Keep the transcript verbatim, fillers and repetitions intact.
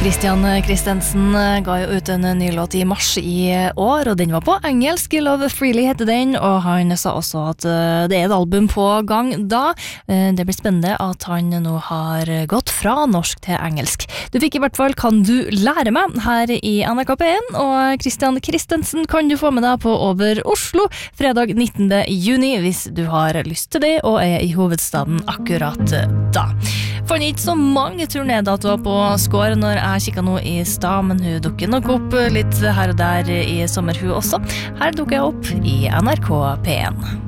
Christian Christensen ga jo ut en ny låt i mars i år, og den var på engelsk. Love Freely heter den, og han sa også at det er et album på gang da. Det blir spennende at han nå har gått fra norsk til engelsk. Du fikk i hvert fall Kan du lære meg her i N R K P en, og Christian Christensen kan du få med deg på Over Oslo fredag nittende juni hvis du har lyst til det og er i hovedstaden akkurat da. Fant ikke så mange turnédatoer på Skår når jeg kikket nå i stad, men hun dukker nok opp litt her og der i sommer hun også. Her dukker jeg opp i N R K P en.